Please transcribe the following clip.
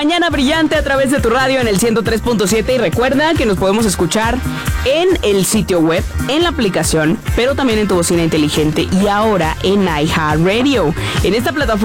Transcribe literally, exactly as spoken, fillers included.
mañana brillante a través de tu radio en el ciento tres punto siete y recuerda que nos podemos escuchar en el sitio web, en la aplicación, pero también en tu bocina inteligente y ahora en iHeartRadio. En esta plataforma